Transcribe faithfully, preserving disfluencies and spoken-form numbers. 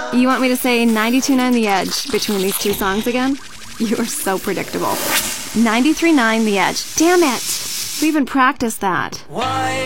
You want me to say ninety-two point nine The Edge between these two songs again? You are so predictable. ninety-three point nine The Edge. Damn it! We even practiced that. Why